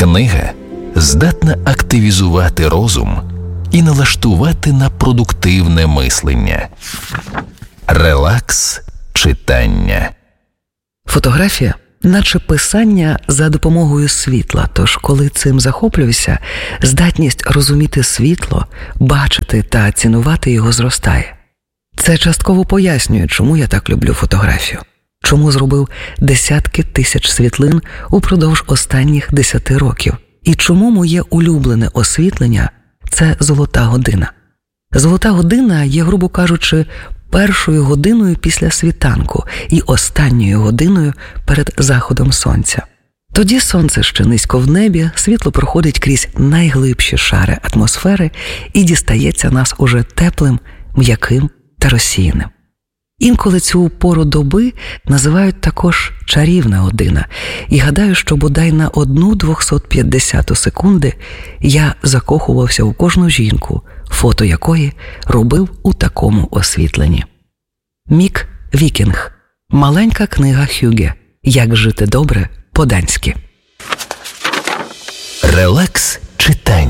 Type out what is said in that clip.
Книга здатна активізувати розум і налаштувати на продуктивне мислення. Релакс читання. Фотографія – наче писання за допомогою світла, тож коли цим захоплююся, здатність розуміти світло, бачити та цінувати його зростає. Це частково пояснює, чому я так люблю фотографію, чому зробив десятки тисяч світлин упродовж останніх 10 років, і чому моє улюблене освітлення – це золота година. Золота година є, грубо кажучи, першою годиною після світанку і останньою годиною перед заходом сонця. Тоді сонце ще низько в небі, світло проходить крізь найглибші шари атмосфери і дістається нас уже теплим, м'яким та розсіяним. Інколи цю пору доби називають також чарівна година, і гадаю, що бодай на 1/250 секунди я закохувався у кожну жінку, фото якої робив у такому освітленні. Мік Вікінг. Маленька книга Хюге. Як жити добре по-данськи. Релакс читання.